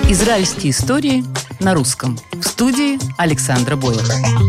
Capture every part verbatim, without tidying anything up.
Израильские истории на русском. В студии Александра Бойлер.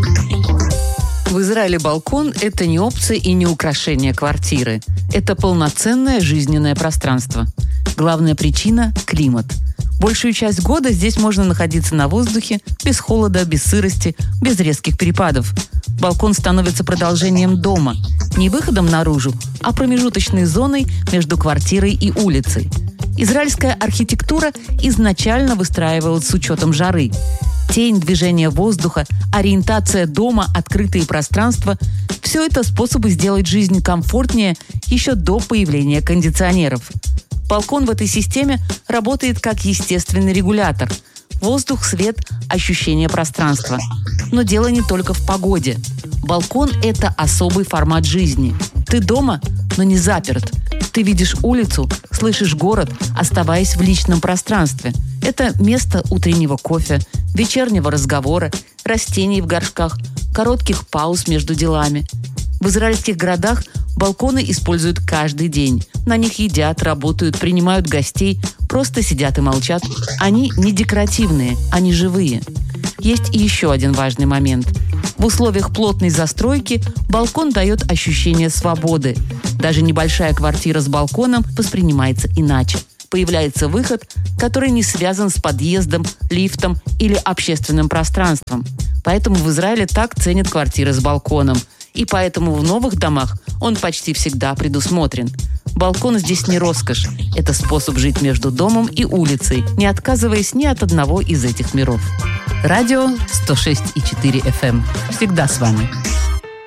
В Израиле балкон – это не опция и не украшение квартиры. Это полноценное жизненное пространство. Главная причина – климат. Большую часть года здесь можно находиться на воздухе, без холода, без сырости, без резких перепадов. Балкон становится продолжением дома, не выходом наружу, а промежуточной зоной между квартирой и улицей. Израильская архитектура изначально выстраивалась с учетом жары. Тень, движение воздуха, ориентация дома, открытые пространства – все это способы сделать жизнь комфортнее еще до появления кондиционеров. Балкон в этой системе работает как естественный регулятор. Воздух, свет, ощущение пространства. Но дело не только в погоде. Балкон – это особый формат жизни. Ты дома, но не заперт. Ты видишь улицу, слышишь город, оставаясь в личном пространстве. Это место утреннего кофе, вечернего разговора, растений в горшках, коротких пауз между делами. В израильских городах балконы используют каждый день. На них едят, работают, принимают гостей, просто сидят и молчат. Они не декоративные, они живые. Есть и еще один важный момент. В условиях плотной застройки балкон дает ощущение свободы. Даже небольшая квартира с балконом воспринимается иначе. Появляется выход, который не связан с подъездом, лифтом или общественным пространством. Поэтому в Израиле так ценят квартиры с балконом. И поэтому в новых домах он почти всегда предусмотрен. Балкон здесь не роскошь. Это способ жить между домом и улицей, не отказываясь ни от одного из этих миров. Радио сто шесть и четыре эф эм. Всегда с вами.